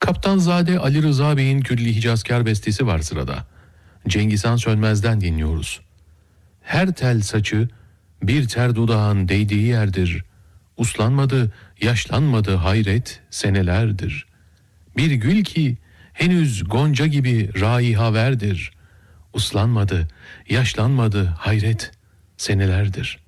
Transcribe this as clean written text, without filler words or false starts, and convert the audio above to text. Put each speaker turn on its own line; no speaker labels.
Kaptanzade Ali Rıza Bey'in Külli Hicazkar bestesi var sırada. Cengiz Han Sönmez'den dinliyoruz. Her tel saçı bir ter dudağın değdiği yerdir. Uslanmadı, yaşlanmadı hayret senelerdir. Bir gül ki henüz gonca gibi raihaverdir. Uslanmadı, yaşlanmadı hayret senelerdir.